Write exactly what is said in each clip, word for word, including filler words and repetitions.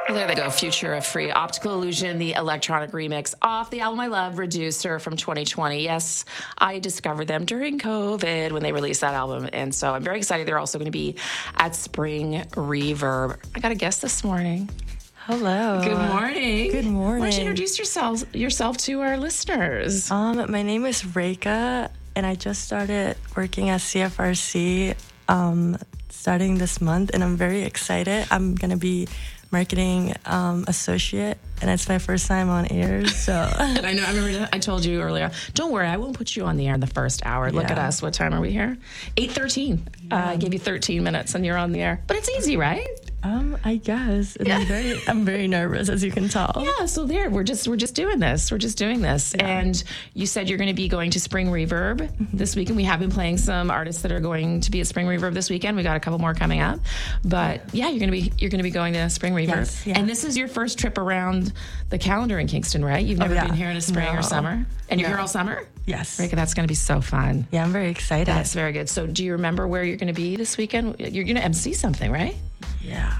Well, there they go. Future of Free. Optical Illusion, the electronic remix off the album I love, Reducer from twenty twenty. Yes, I discovered them during COVID when they released that album. And so I'm very excited. They're also going to be at Spring Reverb. I got a guest this morning. Hello. Good morning. Good morning. Why don't you introduce yourself, yourself to our listeners? Um, my name is Reka, and I just started working at C F R C um, starting this month, and I'm very excited. I'm going to be marketing um, associate, and it's my first time on air, so. And I know, I remember I told you earlier, don't worry, I won't put you on the air in the first hour. Look Yeah. at us. What time are we here? eight thirteen. Uh, I gave you thirteen minutes and you're on the air. But it's easy, right? Um, I guess. And Yeah. I'm very, I'm very nervous, as you can tell. Yeah, so there, we're just we're just doing this. We're just doing this. Yeah. And you said you're going to be going to Spring Reverb Mm-hmm. this weekend. We have been playing some artists that are going to be at Spring Reverb this weekend. We got a couple more coming up. But yeah, you're going to be you're going to be going to Spring Reverb. Yes, yeah. And this is your first trip around the calendar in Kingston, right? You've never yeah. been here in a spring No. or summer. And you're No. here all summer? Yes. Rika, that's going to be so fun. Yeah, I'm very excited. That's very good. So do you remember where you're going to be this weekend? You're going to M C something, right? Yeah.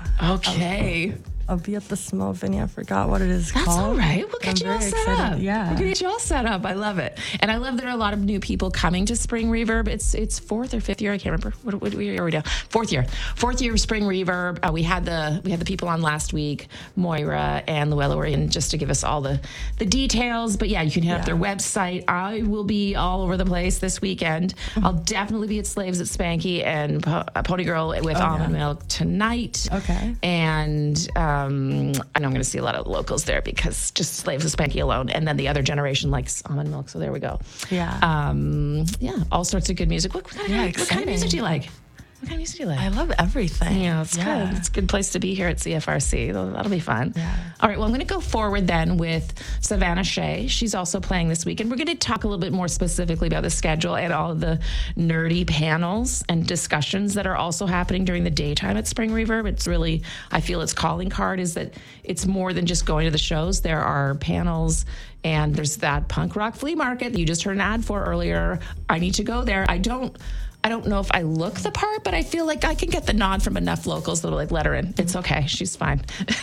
Okay. I'll be at the Small Vinny. I forgot what it is That's called. all right. We'll get I'm you all very set excited. up. Yeah. We'll get you all set up. I love it. And I love there are a lot of new people coming to Spring Reverb. It's it's fourth or fifth year. I can't remember. What, what year are we now? Fourth year. Fourth year of Spring Reverb. Uh, we had the we had the people on last week, Moira and Luella were in just to give us all the, the details. But yeah, you can hit up Yeah. their website. I will be all over the place this weekend. Mm-hmm. I'll definitely be at Slaves at Spanky and Po- uh, Pony Girl with Oh, Almond yeah. Milk tonight. Okay. And um, I know I'm going to see a lot of locals there because just Slaves of Spanky alone. And then the other generation likes Almond Milk. So there we go. Yeah. Um, yeah, all sorts of good music. What, what, kind, of, Yeah, what kind of exciting. music do you like? What kind of music do you like? I love everything. Yeah, it's Yeah. good. It's a good place to be here at C F R C. That'll, that'll be fun. Yeah. All right, well, I'm going to go forward then with Savannah Shea. She's also playing this week. And we're going to talk a little bit more specifically about the schedule and all of the nerdy panels and discussions that are also happening during the daytime at Spring Reverb. It's really, I feel its calling card is that it's more than just going to the shows. There are panels and there's that punk rock flea market that you just heard an ad for earlier. I need to go there. I don't... I don't know if I look the part, but I feel like I can get the nod from enough locals that'll like let her in. It's okay. She's fine.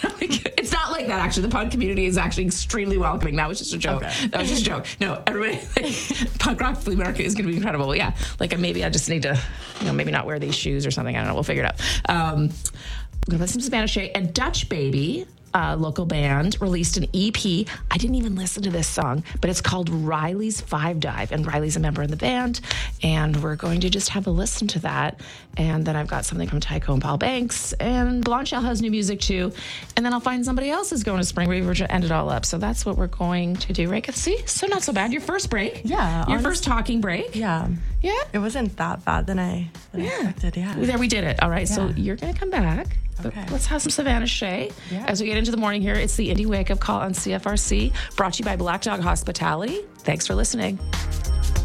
It's not like that, actually. The punk community is actually extremely welcoming. That was just a joke. Okay. That was just a joke. No, everybody, like, punk rock flea market is going to be incredible. But yeah, like maybe I just need to, you know, maybe not wear these shoes or something. I don't know. We'll figure it out. Um, I'm going to play some Spanish Shea and Dutch Baby. Uh, local band released an E P. I didn't even listen to this song, but it's called Riley's Five Dive, and Riley's a member in the band, and we're going to just have a listen to that. And then I've got something from Tycho and Paul Banks, and Blonde Shell has new music too. And then I'll find somebody else is going to Spring Reverb to end it all up. So that's what we're going to do, right? See, so not so bad. Your first break. Yeah, Your honest- first talking break. Yeah. Yeah. It wasn't that bad than I, than I expected. Yeah. There we did it. All right. So Yeah. you're going to come back. But Okay. let's have some Savannah Shea. Yeah. As we get into the morning here, it's the Indie Wake Up Call on C F R C, brought to you by Black Dog Hospitality. Thanks for listening.